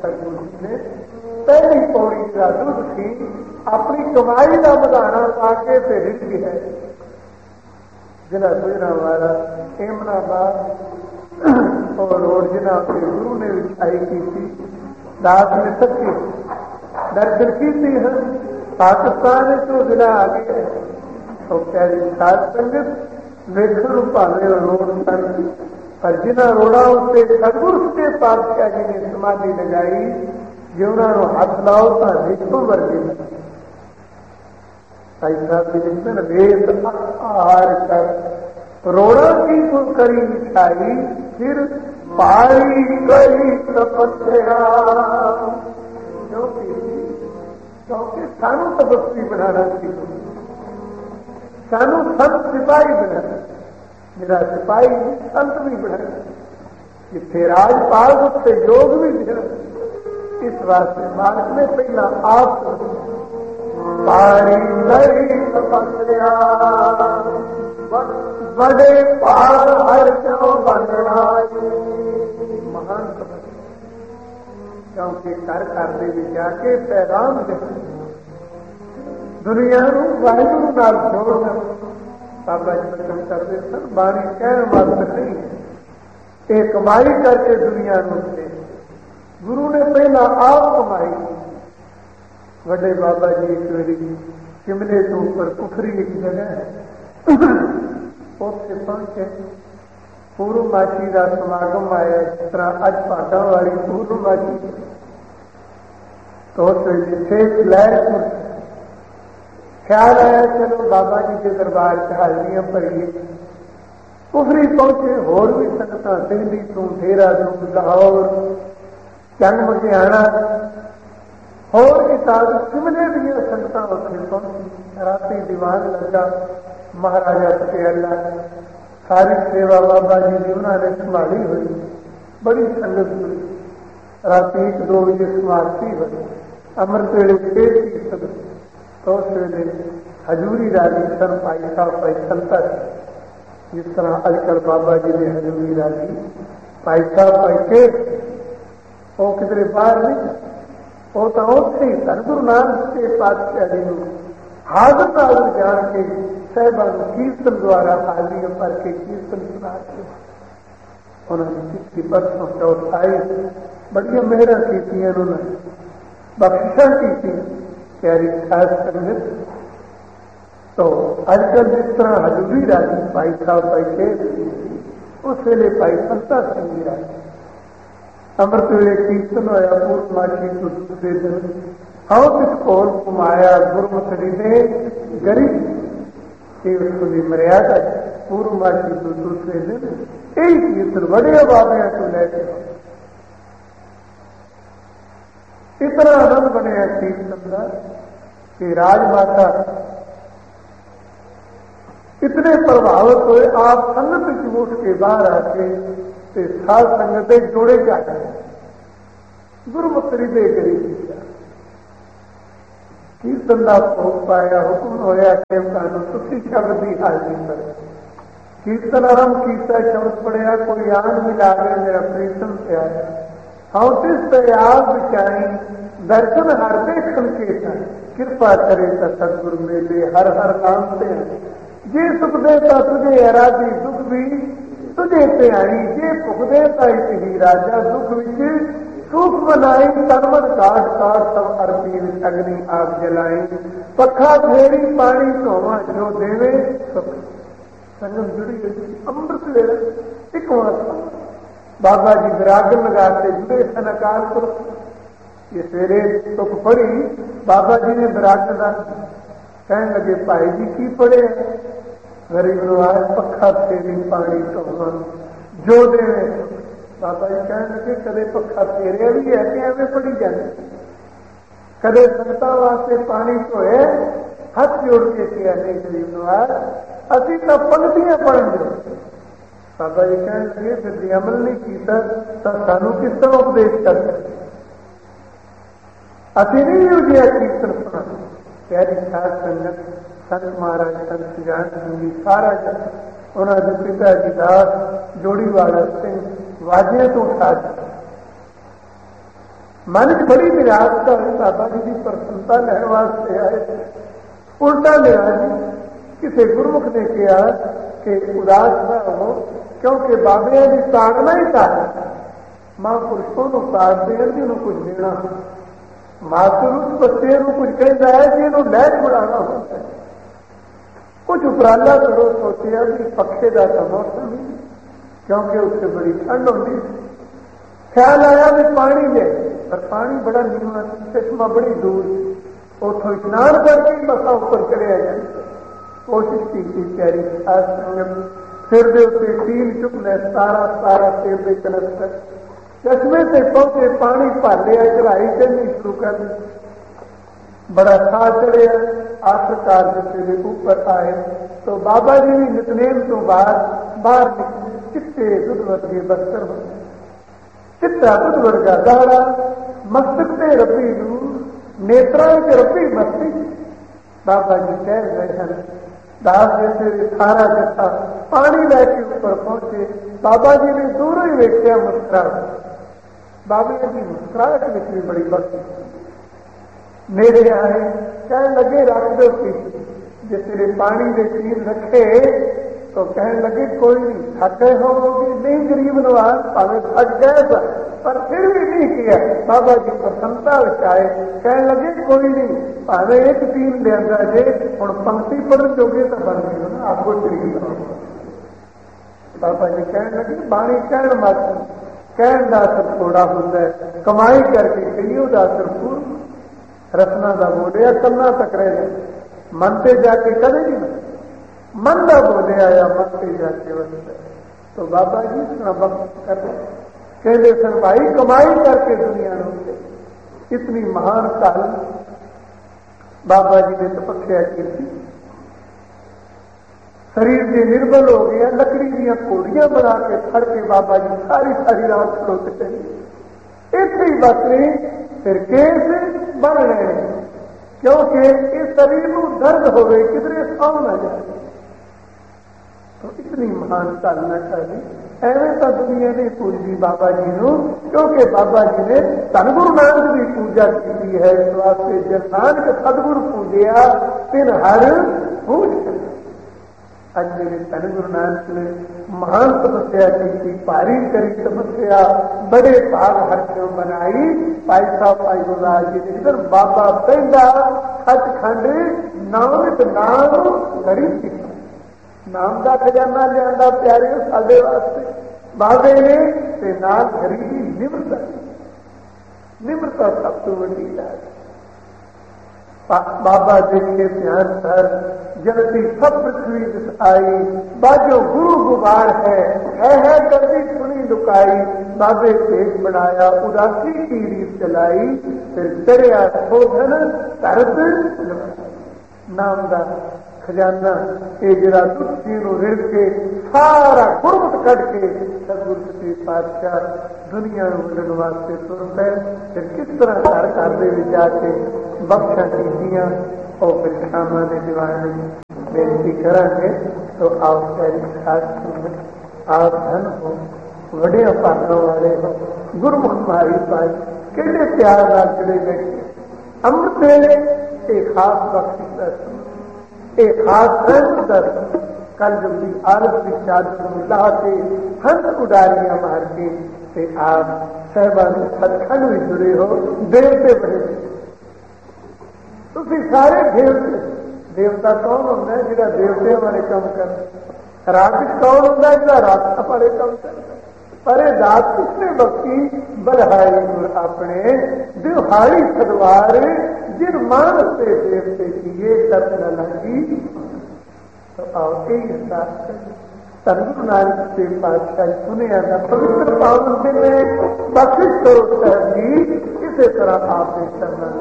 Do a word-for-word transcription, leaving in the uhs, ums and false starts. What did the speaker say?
सतगुरु ने पहली पौड़ी का दुध थी अपनी कमाई का बधाना पाके ते रिढ़ गया जिला गुजरा वाला एमनाबाद और रोड जिला के गुरु ने विछाई की थी दास ने सबके दर्शन की थी है पाकिस्तान तो जिला आगे है तो प्यारी सात संगत लेखन भावे रोड सन पर जिन्हें रोड़ा उत्ते सतगुरु के पातशाह जी ने समाधि लगाई जे उन्होंने हाथ लाओ तो देखो वर्गे भाई साहब जी लिखते न वेद आहार कर रोड़ा की को करी मिठाई फिर पाई करी तपस्या क्योंकि क्योंकि सानू तपस्वी बनाना सीखो सानू संत सिपाही बनाना मेरा सिपाही संत भी बनाना जिथे राजपाल उत्ते योग भी देना इस वास्ते मालिक ने पहला आप पारी करी तपस्या बड़े पार हर क्यों बनाई महान तपस्या क्योंकि कर कर दे जाके पैगाम दे दुनिया वाहिगुरु नाल जोड़ना बाबा जी बचन करते सन बाणी कहने वास्ते नहीं एक कमाई करके दुनिया दे गुरु ने पहला आप कमाई बड़े बाबा जी एक बारी शिमले के ऊपर कुफरी एक जगह है उत्थे पहुंचे पूर्वमासी का समागम आया जिस तरह अज भाटा वाली पूर्वमासी तो उस लहर ख्याल आया चलो बाबा जी के दरबार च हाजरियां भरीए कुफरी पहुंचे होर भी संगत दिल्ली तू देहरादून लाहौर चंग मटियाना होर किताब शिमले दियां संगत उत्थे पहुंची राती दीवान लगा महाराजा पटियाला सारी सेवा बाबा जी की उन्होंने संभाली हुई बड़ी संगत हुई राती एक दो बजे समाप्ति हुई अमृत वेले फिर फीसद तो उस वेले हजूरी राजी सन भाई साहब भाई संता जिस तरह अजकल बाबा जी ने हजूरी राजी भाई साहब भाई के वो किधरे बाहर नहीं वो तो उत्थे ही सन गुरु नानक के पातशाह जी को हाजर नाजर जान के साहबान कीर्तन द्वारा हाजिरियां भर के कीर्तन सुना के उन्होंने पिछली परसों चौथाई बड़िया मेहर की उन्होंने बख्शिशा की प्यारी खास संगत तो अजकल जिस तरह हजूरी राजी भाई साहब भाई के उस वेले भाई संता सिंह जी राजी अमृत वेले कीर्तन होया पूर्णमासी को दूसरे दिन आओ किस कोल घुमाया गुरमुखड़ी ने गरीब उसकी मर्यादा पूर्णमासी को दूसरे दिन यही कीर्तन बड़े बाबिया को लेकर इतना आनंद बनया कीर्तन का कि राजमाता इतने प्रभावित हुए आप संगत उठ के बाहर आके साध संगत जोड़े जा गए गुरमुखरी दे गरीब कीर्तन का भोग पाया हुक्म होया कि तुसी शब्द की हाजिरी पर कीर्तन आरंभ किया शब्द पढ़िया कोई आन मिला गया मेरा प्रीतम से आया हम तिस दयाल बिचाई दर्शन हर देखन के कृपा करे तो सतगुरु मेले हर हर नाम से जे सुख देता तुझे राजी दुख भी तुझे ते आई जे भुख देता ही राजा दुख विच सुख बनाई तनमन काट काट सब अर्पी अग्नि आग जलाई पखा फेरी पानी धोवा जो देवे संगम जुड़ी हुई अमृत वेला एक बाबा जी विरागन लगा के जुड़े सन अकाल पुरख ये सवेरे तुक पढ़ी बाबा जी ने विरागन कहने लगे भाई जी की पढ़े गरीब नवाज पखा फेरी पानी धोवा जो देवे बाबा जी कहने लगे कदे पखा फेरिया भी है कि एवं पढ़ी जाए कदे संगतां वास्ते पानी धोए हाथ जोड़ के किया नहीं गरीब नवाज असी तो पंक्तियां पढ़न दे बाबा जी कहने लगे फिर अमल नहीं किया तो सानू किस तरह उपदेश कर सकते असी नहीं उजिया कीर्तन सुना प्यारी खास संगत संत महाराज संत सुजान सिंह जी सारा जन उन्होंने पिता जी दास जोड़ी वाला सिंह वाजिया तो उठा दिया मन च बड़ी निराशा बाबा जी की प्रसन्नता लैण वास्ते आए। उल्टा लिया जी किसी गुरमुख ने कहा कि उदास ना हो, क्योंकि बाबिया की ताड़ना ही ताड़ना महापुरुषों को ताड़ते हैं कि कुछ देना। मातृ उस बच्चे को कुछ कहता है कि इन्हों लैट बढ़ाना होता है। कुछ उपराला करो, सोचा कि पक्षे का तो मौसम ही, क्योंकि उससे बड़ी ठंड होती। ख्याल आया भी पानी ले, पर पानी बड़ा नीवा, चश्मा बड़ी दूर, उतो स्नान करके बसा ऊपर चढ़िया जाए। कोशिश की थी प्यारी खास संगत, सिर के उत्ते तीन चुकने सारा सारा सिर के कनस्तर, चश्मे से पहुंचे पानी भर लिया, चढ़ाई चढ़नी शुरू कर दी। बड़ा खा चढ़िया, आखिरकार जैसे ऊपर आए तो बाबा जी भी नितनेम तो बाद बाहर निकले। चिट्टे दुध वर्गे बस्तर हो, चिट्टा दुध वर्गा दाड़ा, मस्तक से रबी नूर, नेत्रा के रबी मस्ती। बाबा जी कह रहे हैं दास जैसे सारा जत्था पानी लैके ऊपर पहुंचे। बाबा जी ने दूर ही वेख्या मुस्कुराहट, बाबा जी की मुस्कुराहट में भी बड़ी भक्ति। मेरे आए कह लगे रख दो पीछे, जिसने पानी के चीज रखे तो कहने लगे कोई नहीं, थक गए होगी नहीं गरीब नवाज, भावे थक गए पर फिर भी नहीं किया। बाबा जी प्रसन्नता आए, कहने लगे कोई नहीं, भावे एक तीन लिया जे हम पंक्ति पढ़न जोगे तो बन गए ना, आपको ठीक। बाबा जी कहने लगे बाणी कहन मत, कहन का असर थोड़ा होता है, कमाई करके कहियो का असर पूर्ण। रसना का बोलिया कन्ना तक रह जाए, मन पे जाके कदे नहीं, मन का बोले आया मन पे जाके बसता। तो बाबा जी इतना वक्त कर कहते सर भाई कमाई करके दुनिया में इतनी महान काल बाबा जी ने तपस्या की थी। शरीर से निर्बल हो गया, लकड़ी दियां घोड़ियां बना के खड़ के बाबा जी सारी सारी रात खड़ोते चले। इतने ही बस नहीं फिर केस बन रहे हैं, क्योंकि इस शरीर को दर्द हो गए किधरे सौ न जाए। तो इतनी महान चालना चाहिए। एवं तो दुनिया ने पूजी बाबा जी को, क्योंकि बाबा जी ने धन गुरु नानक की पूजा की है। इस वास्ते जब नानक सदगुरु पूजया तिन हर पूज। आज मेरे धन गुरु नानक ने महान तपस्या की, भारी करी तपस्या, बड़े भाग हर क्यों बनाई। भाई साहब भाई गुरुराज जी ने इधर बाबा पेंदा सचखंड नामित नाम गरीब नाम का खजाना लिया प्यारे साडे वास्ते। बाबे ने ते नाल गरीबी निम्रता, निम्रता सब तो बड़ी है। बाबा देखे ध्यान कर जलती सब पृथ्वी जिस आई, बाजो गुरु गुबार है है, है करती सुनी लुकाई। बाबे पेट बनाया उदासी की रीत चलाई, फिर चढ़िया शोधन तरत नाम का खजाना ये जरा तुलसी रिड़ के सारा गुरमुख कट के सतगुरु सच्चे पातशाह दुनिया उलटन वास्ते तुर पे। फिर किस तरह घर घर के जाके बख्शा कीतियां और फिर शामा ने दीवाने बेनती करेंगे। तो आओ प्यारी खास आप धन हो, वड़े भागों वाले हो, गुरमुख मारी पाई केड़े प्यार नाल चले बैठे। अमृत वेले एक खास बख्शिश दर्शन, एक खास दर्शन। कल जब भी आरत की चादर मिला के हंस उडारियां मार के ते आप सहबान सचखंड भी जुड़े हो। देवते बड़े तुम सारे देवते, देवता कौन होंगे जिहड़ा देवते वाले काम कर, राक्षस कौन होंगे जिहड़ा राक्षस वाले काम कर। पर दात किसने बख्शी बलहारी गुर अपने दिहाड़ी सदवार, जिन मानस से देवते किए कर न लगी। तो आओ यही धन गुरु नानक से पातशाह सुनिया का पवित्र पावन दिन में बख्शिश करो जी, इसी तरह आप करना।